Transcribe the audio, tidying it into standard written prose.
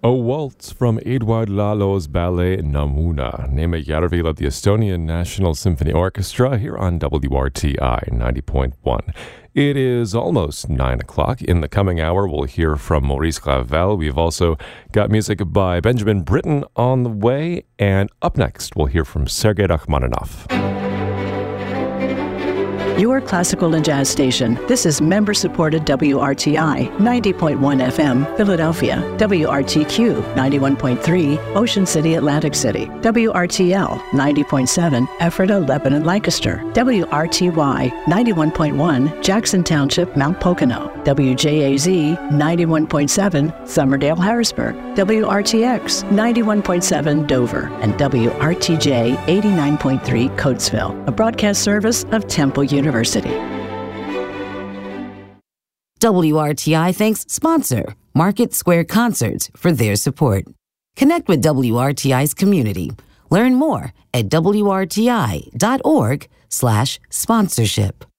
A waltz from Eduard Lalo's ballet Namuna, Nema Järvila of the Estonian National Symphony Orchestra here on WRTI 90.1. It is almost 9 o'clock. In the coming hour, we'll hear from Maurice Ravel. We've also got music by Benjamin Britten on the way. And up next, we'll hear from Sergei Rachmaninoff. Your classical and jazz station. This is member-supported WRTI 90.1 FM, Philadelphia, WRTQ 91.3, Ocean City, Atlantic City, WRTL 90.7, Ephrata, Lebanon, Lancaster, WRTY 91.1, Jackson Township, Mount Pocono, WJAZ 91.7, Summerdale, Harrisburg, WRTX 91.7, Dover, and WRTJ 89.3, Coatesville, a broadcast service of Temple University. WRTI thanks sponsor Market Square Concerts for their support. Connect with WRTI's community. Learn more at WRTI.org/sponsorship.